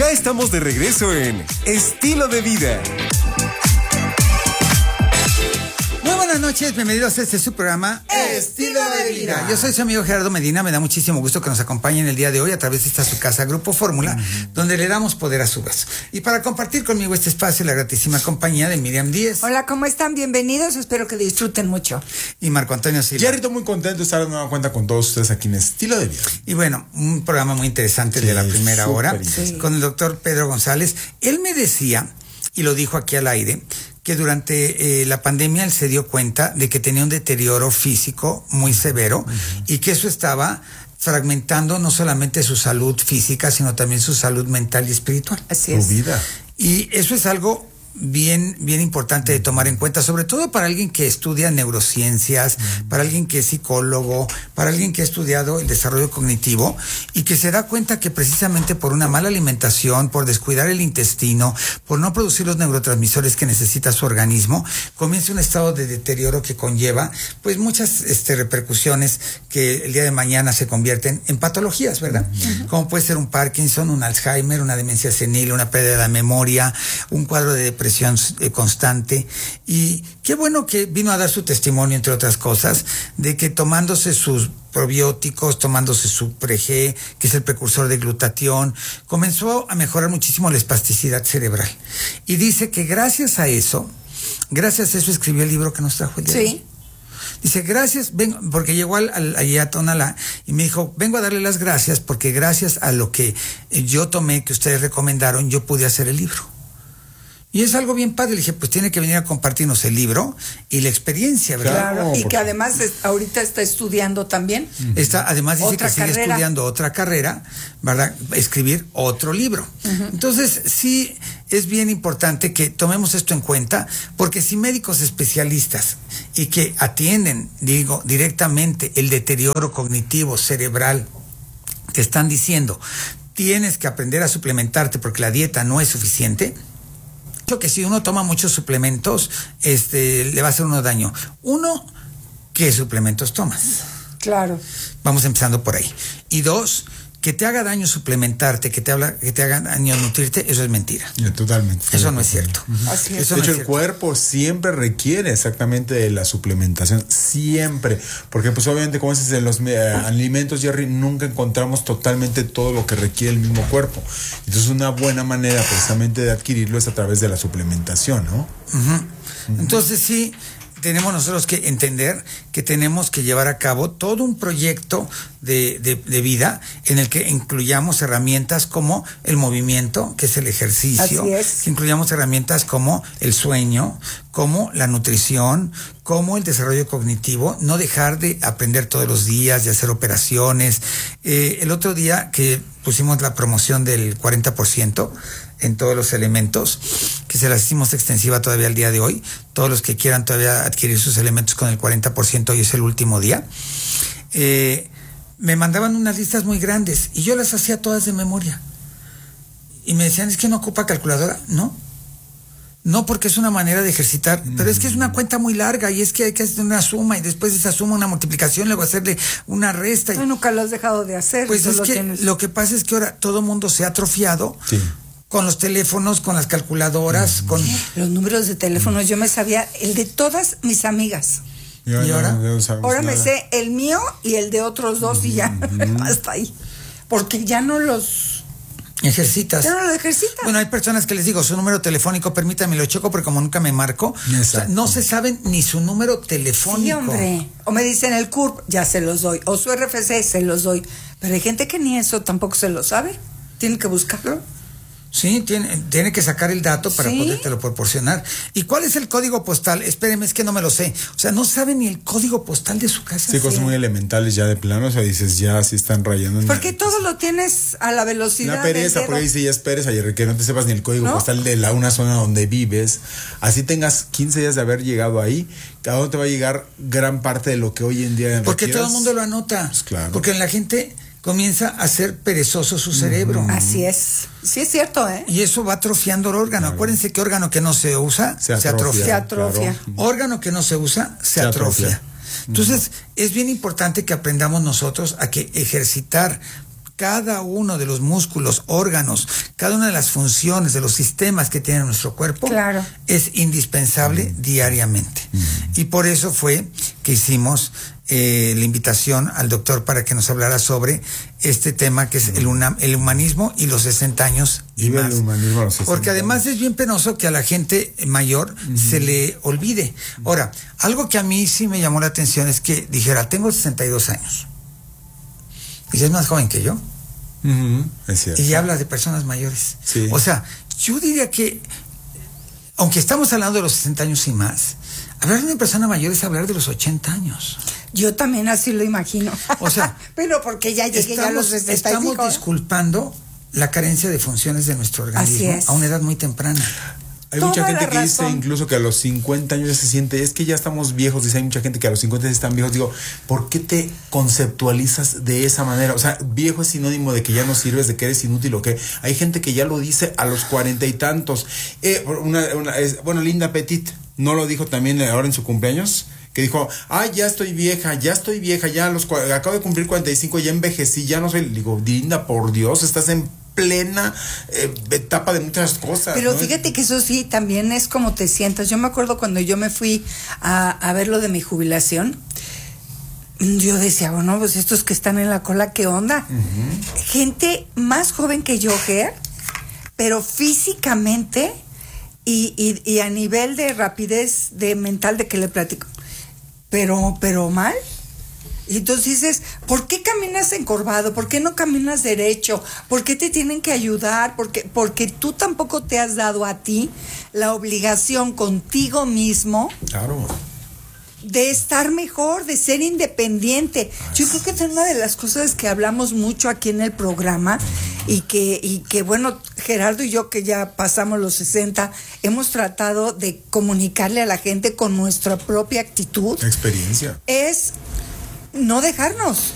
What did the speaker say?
Ya estamos de regreso en Estilo de Vida. Muy buenas noches, bienvenidos a su programa Estilo de Vida. Yo soy su amigo Gerardo Medina, me da muchísimo gusto que nos acompañen el día de hoy a través de esta su casa Grupo Fórmula, donde le damos poder a su voz. Y para compartir conmigo este espacio, la gratísima compañía de Miriam Díez. Hola, ¿cómo están? Bienvenidos, espero que disfruten mucho. Y Marco Antonio Silva. Gerardo, muy contento de estar de nueva cuenta con todos ustedes aquí en Estilo de Vida. Y bueno, un programa muy interesante de la primera hora, con el doctor Pedro González. Él me decía, y lo dijo aquí al aire, que durante la pandemia él se dio cuenta de que tenía un deterioro físico muy severo y que eso estaba fragmentando no solamente su salud física, sino también su salud mental y espiritual. Así es. Su vida. Y eso es algo bien importante de tomar en cuenta, sobre todo para alguien que estudia neurociencias, para alguien que es psicólogo, para alguien que ha estudiado el desarrollo cognitivo y que se da cuenta que precisamente por una mala alimentación, por descuidar el intestino, por no producir los neurotransmisores que necesita su organismo, comienza un estado de deterioro que conlleva pues muchas repercusiones que el día de mañana se convierten en patologías, ¿verdad? Como puede ser un Parkinson, un Alzheimer, una demencia senil, una pérdida de la memoria, un cuadro de depresión constante. Y qué bueno que vino a dar su testimonio, entre otras cosas, de que tomándose sus probióticos, tomándose su Pre-G, que es el precursor de glutatión, comenzó a mejorar muchísimo la espasticidad cerebral. Y dice que gracias a eso escribió el libro que nos trajo el día de hoy. Dice, gracias, porque llegó allí a Tonalá y me dijo, vengo a darle las gracias porque gracias a lo que yo tomé, que ustedes recomendaron, yo pude hacer el libro. Y es algo bien padre. Le dije, pues tiene que venir a compartirnos el libro y la experiencia, ¿verdad? Claro, y que además ahorita está estudiando también. Además dice otra que sigue carrera. estudiando otra carrera, ¿verdad? Escribir otro libro. Entonces, sí, es bien importante que tomemos esto en cuenta, porque si médicos especialistas y que atienden, directamente el deterioro cognitivo cerebral, te están diciendo, tienes que aprender a suplementarte porque la dieta no es suficiente, que si uno toma muchos suplementos, le va a hacer uno daño. Uno, ¿qué suplementos tomas? Claro. Vamos empezando por ahí. Y dos, que te haga daño suplementarte, que te haga daño nutrirte, eso es mentira. Totalmente. Eso no es cierto. Así es. De hecho, el cuerpo siempre requiere exactamente de la suplementación, siempre. Porque pues obviamente, como dices, en los alimentos, Jerry, nunca encontramos totalmente todo lo que requiere el mismo cuerpo. Entonces, una buena manera precisamente de adquirirlo es a través de la suplementación, ¿no? Entonces, sí, tenemos nosotros que entender que tenemos que llevar a cabo todo un proyecto de vida en el que incluyamos herramientas como el movimiento, que es el ejercicio, que incluyamos herramientas como el sueño, como la nutrición, como el desarrollo cognitivo, no dejar de aprender todos los días, de hacer operaciones. El otro día que pusimos la promoción del 40% en todos los elementos, que se las hicimos extensiva todavía al día de hoy. Todos los que quieran todavía adquirir sus elementos con el 40%, hoy es el último día. Me mandaban unas listas muy grandes y yo las hacía todas de memoria. Y me decían, es que no ocupa calculadora. No, porque es una manera de ejercitar, pero es que es una cuenta muy larga y es que hay que hacer una suma y después de esa suma una multiplicación, luego hacerle una resta. Tú nunca lo has dejado de hacer. Pues es que lo que pasa es que ahora todo el mundo se ha atrofiado. Sí. Con los teléfonos, con las calculadoras, con los números de teléfonos. Yo me sabía el de todas mis amigas. ¿Y ahora? Ahora me sé el mío y el de otros dos y ya, hasta ahí. Porque ya no los ejercitas. Ya no lo ejercitas. Bueno, hay personas que les digo, su número telefónico, permítame, lo checo, porque como nunca me marco, o sea, no se saben ni su número telefónico. Sí, hombre. O me dicen el CURP, ya se los doy. O su RFC, se los doy. Pero hay gente que ni eso tampoco se lo sabe. Tienen que buscarlo. Sí, tiene que sacar el dato para podértelo proporcionar. ¿Y cuál es el código postal? Espéreme, es que no me lo sé. O sea, no sabe ni el código postal de su casa. Sí, cosas muy elementales ya de plano. O sea, dices, ya sí están rayando. Porque todo lo tienes a la velocidad. Una pereza, porque dice, ya es pereza, y que no te sepas ni el código postal de una zona donde vives. Así tengas 15 días de haber llegado ahí, cada uno te va a llegar gran parte de lo que hoy en día porque todo el mundo lo anota. Pues claro. Porque la gente comienza a ser perezoso su cerebro. Así es. Sí, es cierto, ¿eh? Y eso va atrofiando el órgano. Claro. Acuérdense que órgano que no se usa, se atrofia. Se atrofia. Claro. Órgano que no se usa, se atrofia. Entonces, es bien importante que aprendamos nosotros a que ejercitar cada uno de los músculos, órganos, cada una de las funciones de los sistemas que tiene nuestro cuerpo, claro, es indispensable diariamente. Y por eso fue que hicimos la invitación al doctor para que nos hablara sobre este tema que es el humanismo y los 60 años y Vive más. el humanismo a los 60 Porque además es bien penoso que a la gente mayor se le olvide. Ahora, algo que a mí sí me llamó la atención es que dijera, tengo 62 años. Y es más joven que yo. Es cierto. Y habla de personas mayores. Sí. O sea, yo diría que, aunque estamos hablando de los 60 años y más, hablar de una persona mayor es hablar de los 80 años. yo también así lo imagino. O sea, pero porque ya llegué ya a los 65. Estamos disculpando la carencia de funciones de nuestro organismo a una edad muy temprana. Hay Toda mucha gente la que dice razón. incluso que a los 50 años ya se siente, es que ya estamos viejos, dice, hay mucha gente que a los 50 ya están viejos. Digo, ¿por qué te conceptualizas de esa manera? O sea, viejo es sinónimo de que ya no sirves, de que eres inútil o qué. Hay gente que ya lo dice a los 40 y tantos. Bueno, Linda Petit no lo dijo también ahora en su cumpleaños, que dijo, ya estoy vieja, ya acabo de cumplir 45, ya envejecí, ya no soy. Digo, Linda, por Dios, estás en plena etapa de muchas cosas. Pero ¿no? fíjate que eso sí, también es como te sientas. Yo me acuerdo cuando yo me fui a ver lo de mi jubilación, yo decía, bueno, pues estos que están en la cola, ¿qué onda? Gente más joven que yo, Ger, pero físicamente y a nivel de rapidez de mental de que le platico, pero mal. Y entonces dices, ¿por qué caminas encorvado? ¿Por qué no caminas derecho? ¿Por qué te tienen que ayudar? Porque tú tampoco te has dado a ti la obligación contigo mismo, Claro. de estar mejor, de ser independiente. Yo creo que es una de las cosas que hablamos mucho aquí en el programa y que bueno, Gerardo y yo, que ya pasamos los 60, hemos tratado de comunicarle a la gente con nuestra propia actitud. Experiencia. Es no dejarnos.